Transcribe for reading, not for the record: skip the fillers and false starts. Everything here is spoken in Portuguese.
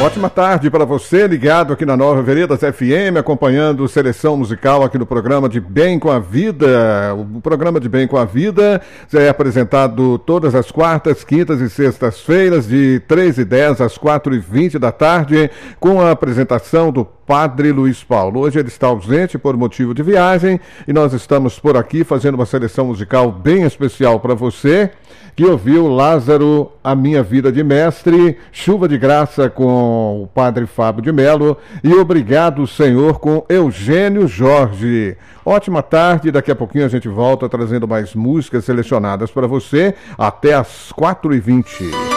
Ótima tarde para você, ligado aqui na Nova Veredas FM, acompanhando Seleção Musical aqui no programa de Bem com a Vida. O programa de Bem com a Vida é apresentado todas as quartas, quintas e sextas-feiras, de 3h10 às 4h20 da tarde, com a apresentação do Padre Luiz Paulo. Hoje ele está ausente por motivo de viagem e nós estamos por aqui fazendo uma seleção musical bem especial para você, que ouviu Lázaro, A Minha Vida de Mestre, Chuva de Graça com o Padre Fábio de Melo e Obrigado Senhor com Eugênio Jorge. Ótima tarde, daqui a pouquinho a gente volta trazendo mais músicas selecionadas para você até às 4h20.